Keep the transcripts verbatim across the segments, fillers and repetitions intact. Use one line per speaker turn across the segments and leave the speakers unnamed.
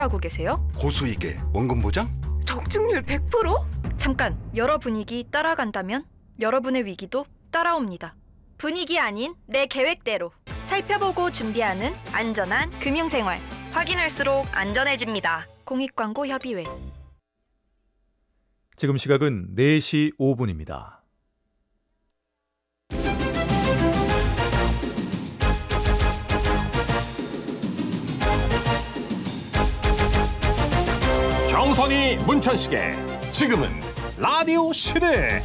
하고 계세요?
고수익에 원금 보장?
적중률 백 퍼센트? 잠깐, 여러 분위기 따라간다면 여러분의 위기도 따라옵니다. 분위기 아닌 내 계획대로 살펴보고 준비하는 안전한 금융생활. 확인할수록 안전해집니다. 공익광고협의회.
지금 시각은 네 시 오 분입니다.
정선이 문천식의 지금은 라디오 시대.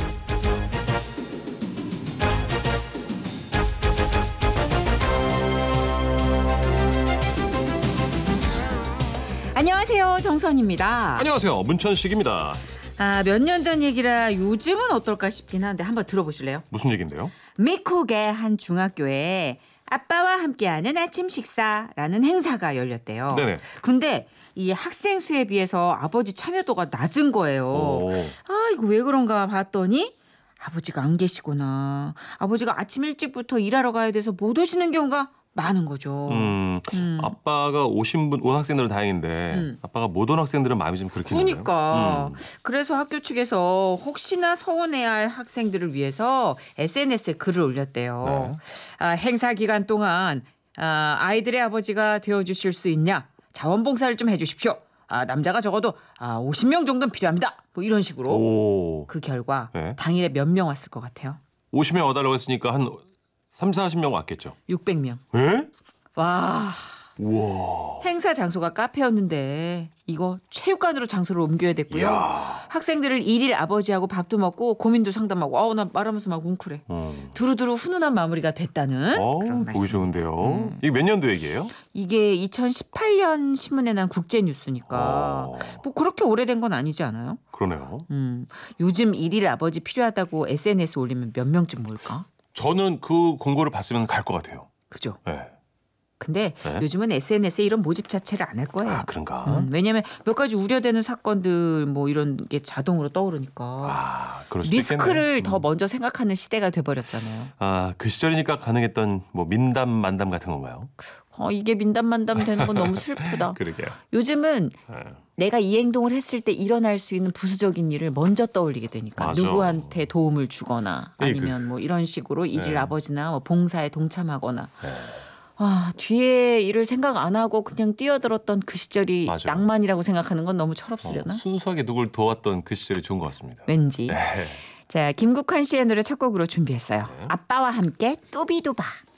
안녕하세요, 정선입니다.
안녕하세요, 문천식입니다.
아, 몇 년 전 얘기라 요즘은 어떨까 싶긴 한데 한번 들어보실래요?
무슨 얘긴데요?
미쿡의 한 중학교에 아빠와 함께하는 아침 식사라는 행사가 열렸대요.
네네.
근데 이 학생 수에 비해서 아버지 참여도가 낮은 거예요.
오.
아, 이거 왜 그런가 봤더니 아버지가 안 계시구나. 아버지가 아침 일찍부터 일하러 가야 돼서 못 오시는 경우가 많은 거죠.
음,
음.
아빠가 오신 분, 온 학생들은 다행인데
음.
아빠가 못 온 학생들은 마음이 좀 그렇긴 한데요.
그러니까
음.
그래서 학교 측에서 혹시나 서운해할 학생들을 위해서 에스엔에스에 글을 올렸대요.
네.
아, 행사 기간 동안 아, 아이들의 아버지가 되어주실 수 있냐? 자원봉사를 좀 해주십시오. 아, 남자가 적어도 아, 오십 명 정도는 필요합니다. 뭐 이런 식으로.
오.
그 결과
네.
당일에 몇 명 왔을 것 같아요?
오십 명 와달라고 했으니까 한 삼, 사십 명 왔겠죠.
육백 명.
에?
와.
우와.
행사 장소가 카페였는데 이거 체육관으로 장소를 옮겨야 됐고요.
이야.
학생들을 일일 아버지하고 밥도 먹고 고민도 상담하고 아우 나 말하면서 막 웅크래.
음.
두루두루 훈훈한 마무리가 됐다는
어,
그런
보기
말씀.
좋은데요.
음.
이게 몇 년도 얘기예요?
이게 이천십팔 년 신문에 난 국제 뉴스니까
어.
뭐 그렇게 오래된 건 아니지 않아요?
그러네요.
음. 요즘 일일 아버지 필요하다고 에스엔에스 올리면 몇 명쯤 모일까?
저는 그 공고를 봤으면 갈 것 같아요.
그죠?
네.
근데
네?
요즘은 에스엔에스에 이런 모집 자체를 안 할 거예요.
아, 그런가?
음, 왜냐하면 몇 가지 우려되는 사건들 뭐 이런 게 자동으로 떠오르니까
아, 그럴 수도
리스크를
있겠네요.
더
음.
먼저 생각하는 시대가 돼버렸잖아요.
아, 그 시절이니까 가능했던 뭐 민담 만담 같은 건가요?
어, 이게 민담만담 되는 건 너무 슬프다.
그러게요.
요즘은
네.
내가 이 행동을 했을 때 일어날 수 있는 부수적인 일을 먼저 떠올리게 되니까
맞아.
누구한테 도움을 주거나
예,
아니면 뭐 이런 식으로 일일
네.
아버지나 뭐 봉사에 동참하거나
네.
아, 뒤에 일을 생각 안 하고 그냥 뛰어들었던 그 시절이
맞아요.
낭만이라고 생각하는 건 너무
어,
철없으려나?
순수하게 누굴 도왔던 그 시절이 좋은 것 같습니다.
왠지.
네.
자, 김국환 씨의 노래 첫 곡으로 준비했어요.
네.
아빠와 함께 뚜비두바.